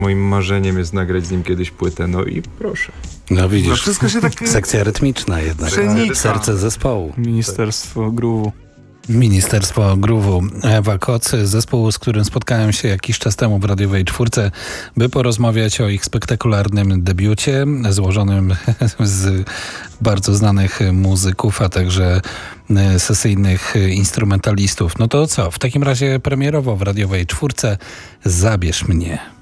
Moim marzeniem jest nagrać z nim kiedyś płytę, no i proszę. No widzisz, No wszystko się tak sekcja rytmiczna jednak. przenika. Serce zespołu. Ministerstwo Groove'u. Ministerstwo Groove'u. Ewa Koc, zespół, z którym spotkałem się jakiś czas temu w radiowej czwórce, by porozmawiać o ich spektakularnym debiucie, złożonym z bardzo znanych muzyków, a także sesyjnych instrumentalistów. No to co? W takim razie premierowo w radiowej czwórce Zabierz mnie.